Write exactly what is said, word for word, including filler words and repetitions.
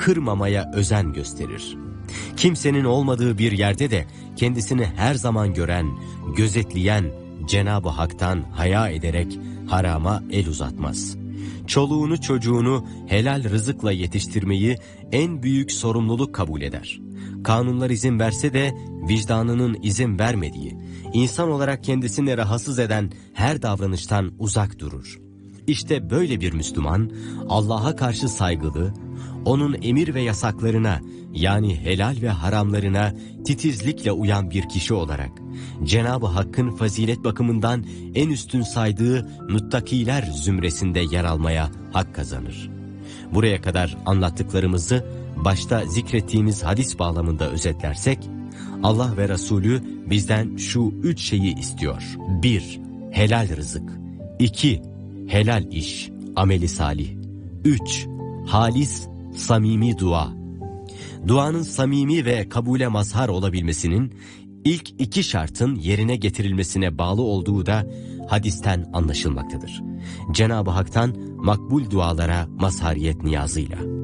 kırmamaya özen gösterir. Kimsenin olmadığı bir yerde de kendisini her zaman gören, gözetleyen Cenab-ı Hak'tan haya ederek harama el uzatmaz. Çoluğunu çocuğunu helal rızıkla yetiştirmeyi en büyük sorumluluk kabul eder. Kanunlar izin verse de vicdanının izin vermediği, insan olarak kendisini rahatsız eden her davranıştan uzak durur. İşte böyle bir Müslüman, Allah'a karşı saygılı, onun emir ve yasaklarına, yani helal ve haramlarına titizlikle uyan bir kişi olarak Cenab-ı Hakk'ın fazilet bakımından en üstün saydığı muttakiler zümresinde yer almaya hak kazanır. Buraya kadar anlattıklarımızı başta zikrettiğimiz hadis bağlamında özetlersek, Allah ve Resulü bizden şu üç şeyi istiyor. bir Helal rızık. iki Helal iş, ameli salih. üç Halis, samimi dua. Duanın samimi ve kabule mazhar olabilmesinin ilk iki şartın yerine getirilmesine bağlı olduğu da hadisten anlaşılmaktadır. Cenab-ı Hak'tan makbul dualara mazhariyet niyazıyla.